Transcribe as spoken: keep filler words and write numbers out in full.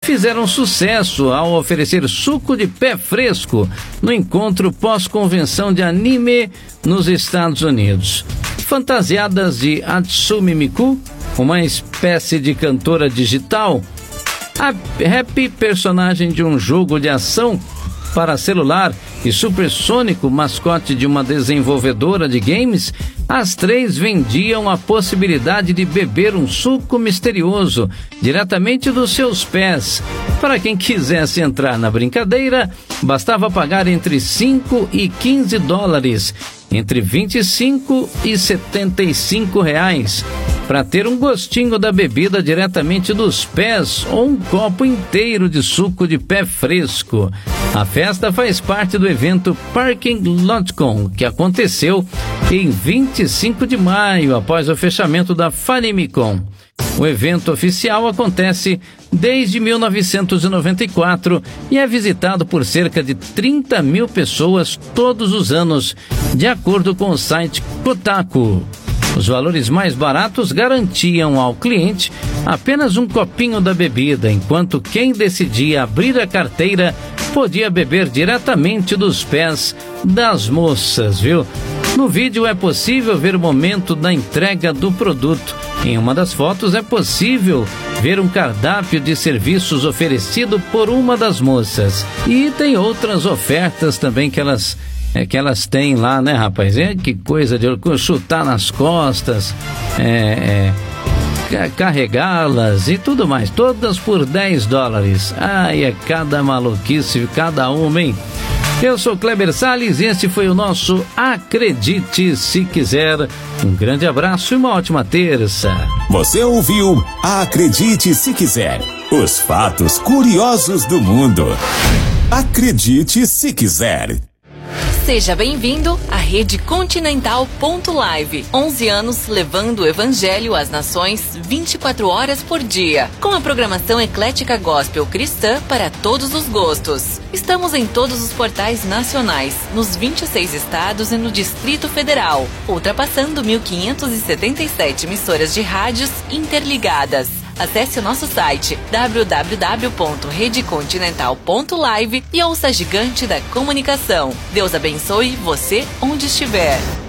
fizeram sucesso ao oferecer suco de pé fresco no encontro pós-convenção de anime nos Estados Unidos. Fantasiadas de Hatsune Miku, uma espécie de cantora digital, a Happy, personagem de um jogo de ação para celular, e Supersônico, mascote de uma desenvolvedora de games, as três vendiam a possibilidade de beber um suco misterioso diretamente dos seus pés. Para quem quisesse entrar na brincadeira, bastava pagar entre cinco e quinze dólares, entre vinte e cinco e setenta e cinco reais, para ter um gostinho da bebida diretamente dos pés ou um copo inteiro de suco de pé fresco. A festa faz parte do evento Parking LotCon, que aconteceu em vinte e cinco de maio, após o fechamento da Famicom. O evento oficial acontece desde mil novecentos e noventa e quatro e é visitado por cerca de trinta mil pessoas todos os anos, de acordo com o site Kotaku. Os valores mais baratos garantiam ao cliente apenas um copinho da bebida, enquanto quem decidia abrir a carteira podia beber diretamente dos pés das moças, viu? No vídeo é possível ver o momento da entrega do produto. Em uma das fotos é possível ver um cardápio de serviços oferecido por uma das moças. E tem outras ofertas também que elas... É que elas têm lá, né, rapaz? É que coisa de chutar nas costas, é, é, carregá-las e tudo mais. Todas por dez dólares. Ai, é cada maluquice, cada uma, hein? Eu sou Kleber Salles e este foi o nosso Acredite Se Quiser. Um grande abraço e uma ótima terça. Você ouviu Acredite Se Quiser. Os fatos curiosos do mundo. Acredite Se Quiser. Seja bem-vindo à Rede Continental ponto live. onze anos levando o evangelho às nações vinte e quatro horas por dia. Com a programação eclética gospel cristã para todos os gostos. Estamos em todos os portais nacionais, nos vinte e seis estados e no Distrito Federal, ultrapassando mil quinhentas e setenta e sete emissoras de rádios interligadas. Acesse o nosso site w w w ponto rede continental ponto live e ouça a gigante da comunicação. Deus abençoe você onde estiver.